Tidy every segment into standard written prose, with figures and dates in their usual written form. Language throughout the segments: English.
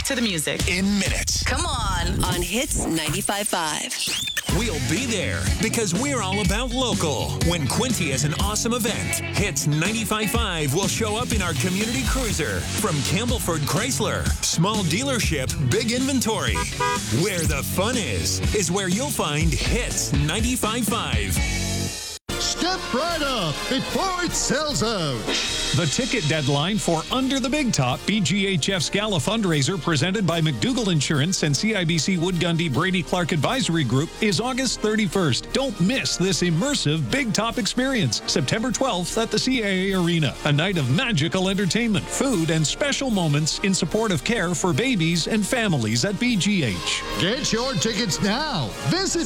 to the music. In minutes. Come on Hits 95.5. We'll be there because we're all about local. When Quinty has an awesome event, Hits 95.5 will show up in our community cruiser. From Campbellford Chrysler, small dealership, big inventory. Where the fun is where you'll find Hits 95.5. Step right up before it sells out. The ticket deadline for Under the Big Top BGHF's Gala fundraiser presented by McDougall Insurance and CIBC Wood Gundy Brady Clark Advisory Group is August 31st. Don't miss this immersive Big Top experience. September 12th at the CAA Arena. A night of magical entertainment, food, and special moments in support of care for babies and families at BGH. Get your tickets now. Visit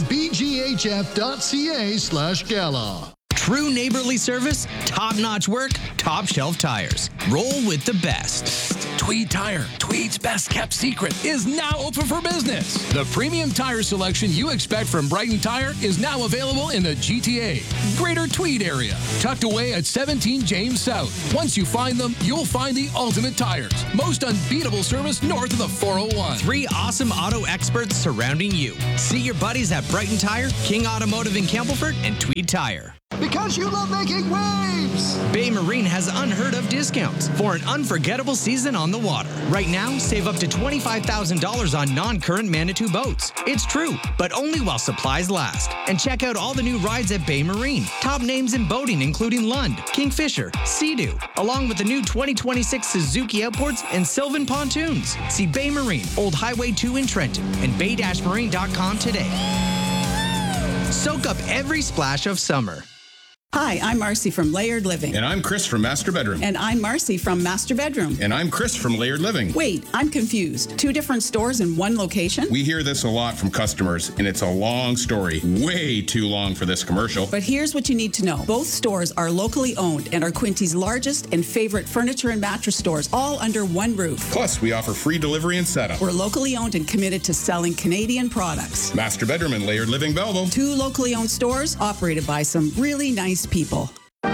bghf.ca/gala. True neighborly service, top-notch work, top-shelf tires. Roll with the best. Tweed Tire, Tweed's best-kept secret, is now open for business. The premium tire selection you expect from Brighton Tire is now available in the GTA, Greater Tweed area, tucked away at 17 James South. Once you find them, you'll find the ultimate tires. Most unbeatable service north of the 401. 3 awesome auto experts surrounding you. See your buddies at Brighton Tire, King Automotive in Campbellford, and Tweed Tire. Because you love making waves. Bay Marine has unheard of discounts for an unforgettable season on the water. Right now, save up to $25,000 on non-current Manitou boats. It's true, but only while supplies last. And check out all the new rides at Bay Marine. Top names in boating including Lund, Kingfisher, Sea-Doo, along with the new 2026 Suzuki Outboards and Sylvan Pontoons. See Bay Marine, Old Highway 2 in Trenton, and bay-marine.com today. Soak up every splash of summer. Hi, I'm Marcy from Layered Living. And I'm Chris from Master Bedroom. And I'm Marcy from Master Bedroom. And I'm Chris from Layered Living. Wait, I'm confused. 2 different stores in one location? We hear this a lot from customers, and it's a long story. Way too long for this commercial. But here's what you need to know. Both stores are locally owned and are Quinty's largest and favorite furniture and mattress stores, all under one roof. Plus, we offer free delivery and setup. We're locally owned and committed to selling Canadian products. Master Bedroom and Layered Living Belleville. 2 locally owned stores operated by some really nice people.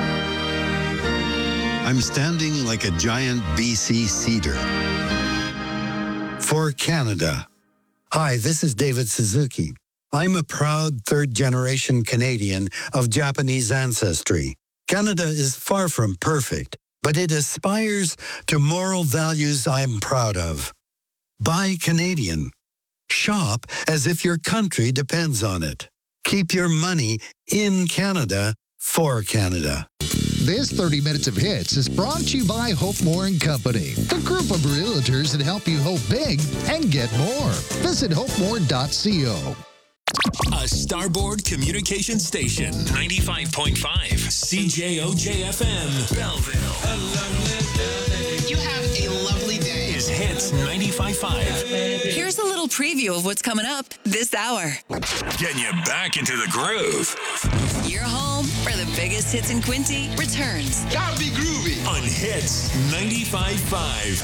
I'm standing like a giant BC cedar. For Canada. Hi, this is David Suzuki. I'm a proud third-generation Canadian of Japanese ancestry. Canada is far from perfect, but it aspires to moral values I'm proud of. Buy Canadian. Shop as if your country depends on it. Keep your money in Canada for Canada. This 30 Minutes of Hits is brought to you by Hope Moore & Company, the group of realtors that help you hope big and get more. Visit hopemore.co. A Starboard Communication Station, 95.5 CJOJ-FM, Belleville. You have a lovely day. Is Hits 95.5. Here's a little preview of what's coming up this hour. Getting you back into the groove. Your home for the biggest hits in Quinty returns. Gotta be groovy. On Hits 95.5.